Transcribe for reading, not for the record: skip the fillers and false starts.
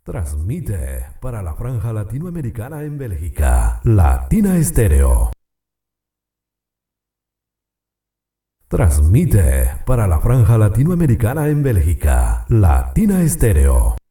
Transmite para la franja latinoamericana en Bélgica, Latina Estéreo. Transmite para la franja latinoamericana en Bélgica, Latina Estéreo.